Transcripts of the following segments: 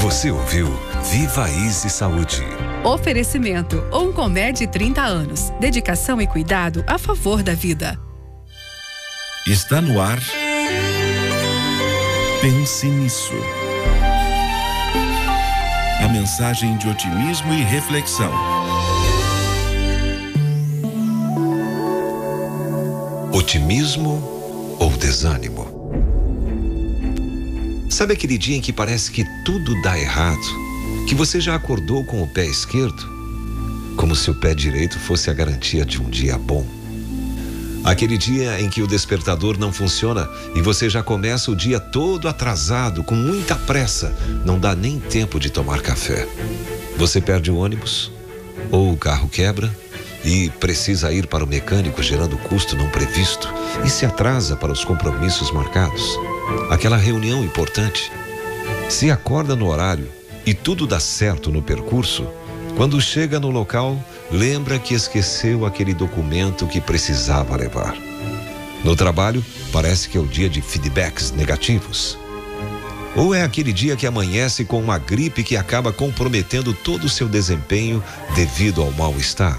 Você ouviu Viva Easy Saúde. Oferecimento Oncomed 30 anos. Dedicação e cuidado a favor da vida. Está no ar. Pense nisso. A mensagem de otimismo e reflexão. Otimismo ou desânimo? Sabe aquele dia em que parece que tudo dá errado? Que você já acordou com o pé esquerdo? Como se o pé direito fosse a garantia de um dia bom. Aquele dia em que o despertador não funciona e você já começa o dia todo atrasado, com muita pressa, não dá nem tempo de tomar café. Você perde o ônibus ou o carro quebra e precisa ir para o mecânico, gerando custo não previsto, e se atrasa para os compromissos marcados. Aquela reunião importante. Se acorda no horário e tudo dá certo no percurso, quando chega no local, lembra que esqueceu aquele documento que precisava levar. No trabalho, parece que é o dia de feedbacks negativos. Ou é aquele dia que amanhece com uma gripe que acaba comprometendo todo o seu desempenho devido ao mal-estar.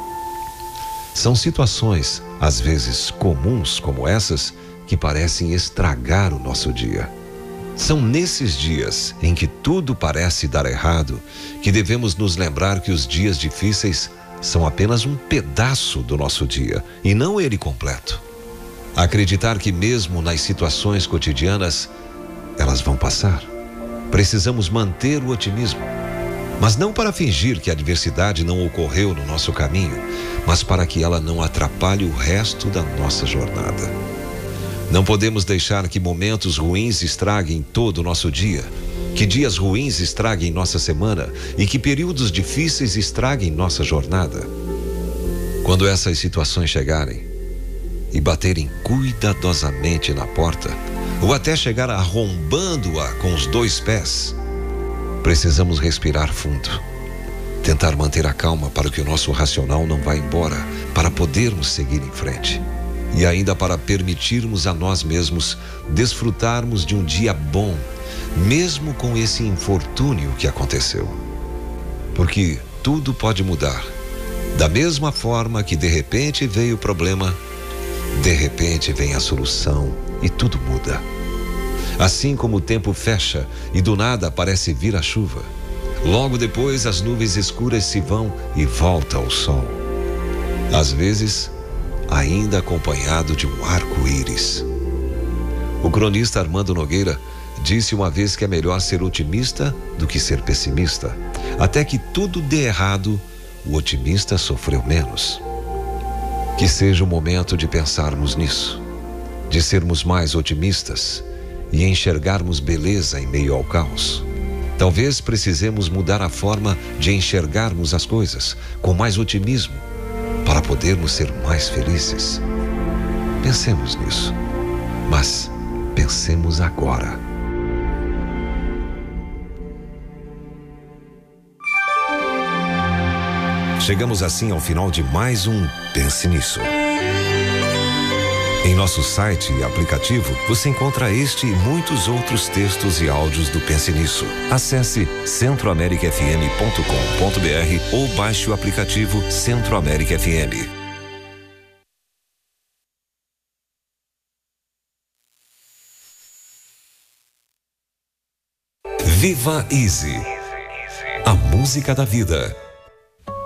São situações, às vezes comuns como essas, que parecem estragar o nosso dia. São nesses dias em que tudo parece dar errado que devemos nos lembrar que os dias difíceis são apenas um pedaço do nosso dia e não ele completo. Acreditar que mesmo nas situações cotidianas, elas vão passar. Precisamos manter o otimismo, mas não para fingir que a adversidade não ocorreu no nosso caminho, mas para que ela não atrapalhe o resto da nossa jornada. Não podemos deixar que momentos ruins estraguem todo o nosso dia, que dias ruins estraguem nossa semana e que períodos difíceis estraguem nossa jornada. Quando essas situações chegarem e baterem cuidadosamente na porta, ou até chegar arrombando-a com os dois pés, precisamos respirar fundo, tentar manter a calma para que o nosso racional não vá embora, para podermos seguir em frente. E ainda para permitirmos a nós mesmos desfrutarmos de um dia bom, mesmo com esse infortúnio que aconteceu. Porque tudo pode mudar. Da mesma forma que de repente veio o problema, de repente vem a solução e tudo muda. Assim como o tempo fecha e do nada parece vir a chuva, logo depois as nuvens escuras se vão e volta o sol. Às vezes, ainda acompanhado de um arco-íris. O cronista Armando Nogueira disse uma vez que é melhor ser otimista do que ser pessimista. Até que tudo dê errado, o otimista sofreu menos. Que seja o momento de pensarmos nisso, de sermos mais otimistas e enxergarmos beleza em meio ao caos. Talvez precisemos mudar a forma de enxergarmos as coisas, com mais otimismo, para podermos ser mais felizes. Pensemos nisso, mas pensemos agora. Chegamos assim ao final de mais um Pense Nisso. Em nosso site e aplicativo, você encontra este e muitos outros textos e áudios do Pense Nisso. Acesse centroamericafm.com.br ou baixe o aplicativo Centro América FM. Viva Easy, a música da vida.